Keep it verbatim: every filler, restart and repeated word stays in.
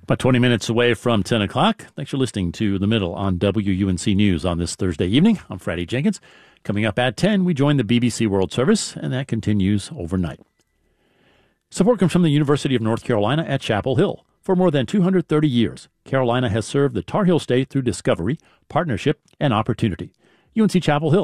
About twenty minutes away from ten o'clock. Thanks for listening to The Middle on W U N C News on this Thursday evening. I'm Freddie Jenkins. Coming up at ten, we join the B B C World Service, and that continues overnight. Support comes from the University of North Carolina at Chapel Hill. For more than two hundred thirty years, Carolina has served the Tar Heel State through discovery, partnership, and opportunity. U N C Chapel Hill.